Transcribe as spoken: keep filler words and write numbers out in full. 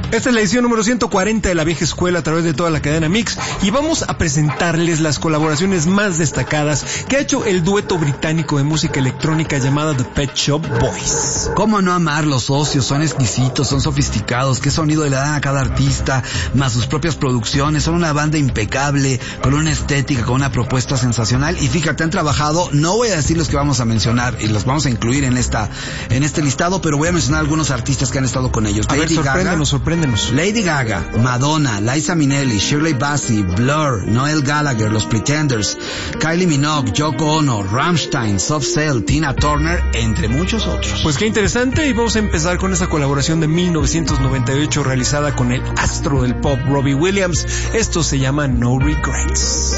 Esta es la edición número ciento cuarenta de La Vieja Escuela a través de toda la cadena Mix y vamos a presentarles las colaboraciones más destacadas que ha hecho el dueto británico de música electrónica llamada The Pet Shop Boys. ¿Cómo no amar los socios? Son exquisitos, son sofisticados, qué sonido le dan a cada artista, más sus propias producciones, son una banda impecable, con una estética, con una propuesta sensacional y fíjate, han trabajado, no voy a decir los que vamos a mencionar y los vamos a incluir en esta en este listado, pero voy a mencionar algunos artistas que han estado con ellos. A Lady ver, sorpréndenos, Gaga, sorpréndenos. Lady Gaga, Madonna, Liza Minnelli, Shirley Bassey, Blur, Noel Gallagher, Los Pretenders, Kylie Minogue, Yoko Ono, Rammstein, Soft Cell, Tina Turner, entre muchos otros. Pues qué interesante, y vamos a empezar con esta colaboración de mil novecientos noventa y ocho realizada con el astro del pop Robbie Williams. Esto se llama No Regrets.